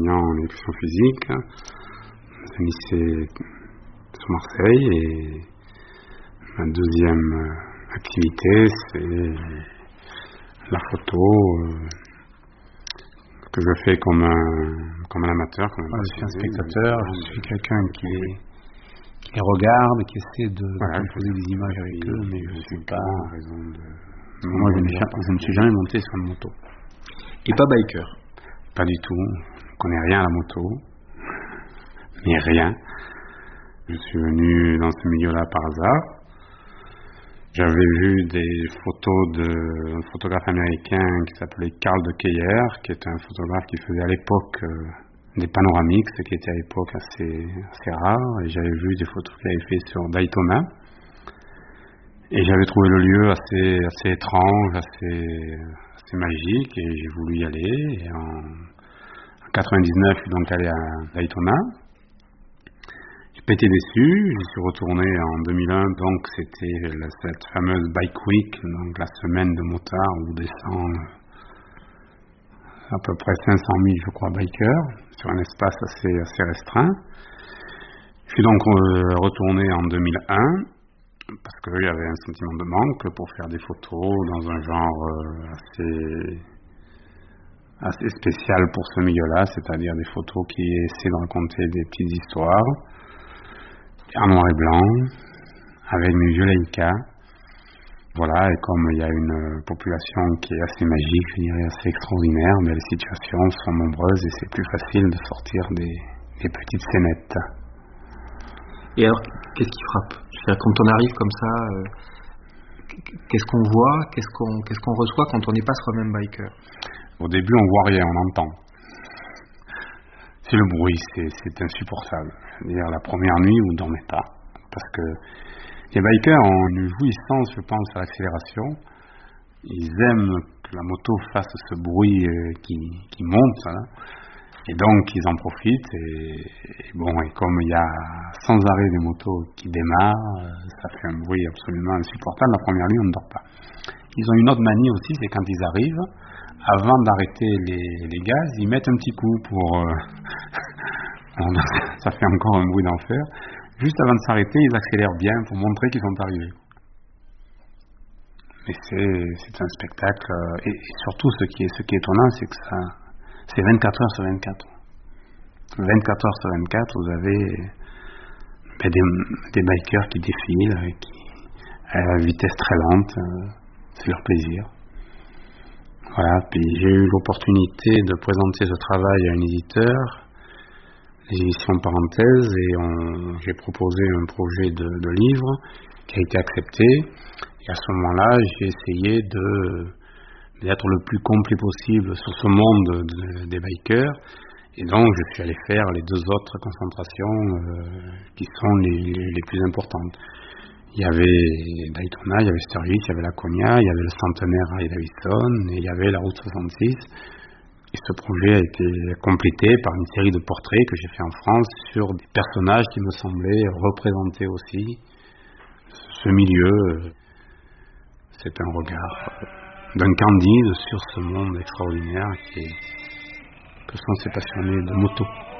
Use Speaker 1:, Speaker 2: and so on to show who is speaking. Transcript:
Speaker 1: en éducation physique, dans un lycée sur Marseille, et ma deuxième activité, c'est la photo que je fais comme un amateur.
Speaker 2: Je suis un spectateur, je suis quelqu'un qui les regarde, qui essaie de composer des images avec eux, mais je ne suis pas... Moi, je ne suis jamais monté sur une moto.
Speaker 3: Et pas biker?
Speaker 1: Pas du tout. Je ne connais rien à la moto. Mais rien. Je suis venu dans ce milieu-là par hasard. J'avais vu des photos d'un photographe américain qui s'appelait Carl de Keyer, qui était un photographe qui faisait à l'époque des panoramiques, ce qui était à l'époque assez rare. Et j'avais vu des photos qu'il avait fait sur Daytona. Et j'avais trouvé le lieu assez étrange, assez magique, et j'ai voulu y aller. Et en 99, je suis donc allé à Daytona. J'ai été déçu, j'y suis retourné en 2001, donc c'était cette fameuse Bike Week, donc la semaine de motards où descendent à peu près 500 000, je crois, bikers, sur un espace assez restreint. Je suis donc retourné en 2001, parce qu'il y avait un sentiment de manque pour faire des photos dans un genre assez spécial pour ce milieu-là, c'est-à-dire des photos qui essaient de raconter des petites histoires, en noir et blanc, avec mes vieux Leica. Voilà, et comme il y a une population qui est assez magique, je dirais assez extraordinaire, mais les situations sont nombreuses et c'est plus facile de sortir des petites scénettes.
Speaker 3: Et alors, qu'est-ce qui frappe? C'est-à-dire, quand on arrive comme ça, qu'est-ce qu'on voit, qu'est-ce qu'on reçoit quand on n'est pas soi-même biker?
Speaker 1: Au début, on voit rien, on entend. C'est le bruit, c'est insupportable. C'est-à-dire, la première nuit, vous ne dormez pas. Parce que les bikers ont une jouissance, je pense, à l'accélération. Ils aiment que la moto fasse ce bruit qui monte, hein. Et donc, ils en profitent. Et comme il y a sans arrêt des motos qui démarrent, ça fait un bruit absolument insupportable. La première nuit, on ne dort pas. Ils ont une autre manie aussi, c'est quand ils arrivent, avant d'arrêter les gaz, ils mettent un petit coup pour... ça fait encore un bruit d'enfer. Juste avant de s'arrêter, ils accélèrent bien pour montrer qu'ils sont arrivés. Mais c'est un spectacle. Et surtout, ce qui est étonnant, c'est que c'est 24 heures sur 24. 24 heures sur 24, vous avez des bikers qui défilent, à la vitesse très lente. C'est leur plaisir. Voilà, puis j'ai eu l'opportunité de présenter ce travail à un éditeur, les éditions Parenthèses, et j'ai proposé un projet de livre qui a été accepté. Et à ce moment-là, j'ai essayé d'être le plus complet possible sur ce monde des bikers. Et donc, je suis allé faire les deux autres concentrations qui sont les plus importantes. Il y avait Daytona, il y avait Sturgis, il y avait Laconia, il y avait le centenaire Harley-Davidson, et il y avait la route 66. Et ce projet a été complété par une série de portraits que j'ai fait en France sur des personnages qui me semblaient représenter aussi ce milieu. C'est un regard d'un Candide sur ce monde extraordinaire que sont ces passionnés de moto.